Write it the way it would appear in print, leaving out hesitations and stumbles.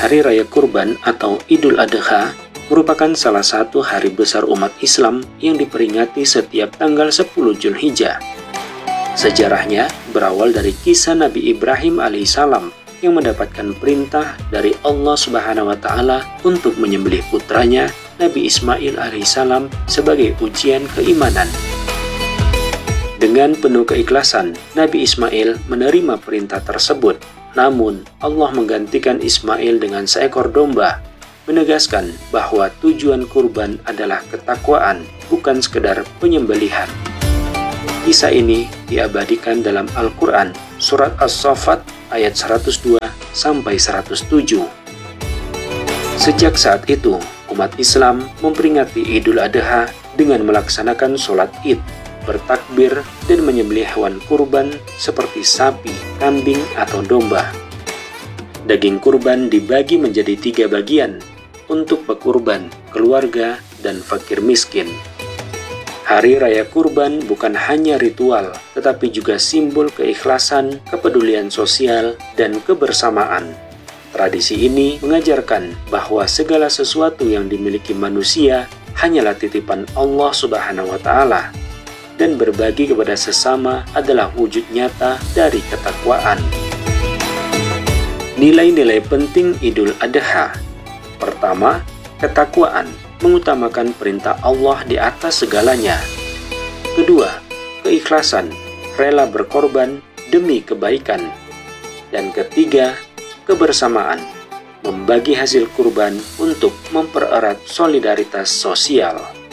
Hari Raya Kurban atau Idul Adha merupakan salah satu hari besar umat Islam yang diperingati setiap tanggal 10 Zulhijjah. Sejarahnya berawal dari kisah Nabi Ibrahim alaihissalam yang mendapatkan perintah dari Allah Subhanahu wa Ta'ala untuk menyembelih putranya Nabi Ismail alaihissalam sebagai ujian keimanan. Dengan penuh keikhlasan, Nabi Ismail menerima perintah tersebut. Namun, Allah menggantikan Ismail dengan seekor domba, menegaskan bahwa tujuan kurban adalah ketakwaan, bukan sekedar penyembelihan. Kisah ini diabadikan dalam Al-Quran, Surat As-Saffat ayat 102 sampai 107. Sejak saat itu, umat Islam memperingati Idul Adha dengan melaksanakan sholat Id, bertakbir, dan menyembelih hewan kurban seperti sapi, kambing, atau domba. Daging kurban dibagi menjadi 3 bagian untuk pekurban, keluarga, dan fakir miskin. Hari Raya Kurban bukan hanya ritual, tetapi juga simbol keikhlasan, kepedulian sosial, dan kebersamaan. Tradisi ini mengajarkan bahwa segala sesuatu yang dimiliki manusia hanyalah titipan Allah Subhanahu wa Ta'ala, dan berbagi kepada sesama adalah wujud nyata dari ketakwaan. Nilai-nilai penting Idul Adha. Pertama, ketakwaan, mengutamakan perintah Allah di atas segalanya. Kedua, keikhlasan, rela berkorban demi kebaikan. Dan ketiga, kebersamaan, membagi hasil kurban untuk mempererat solidaritas sosial.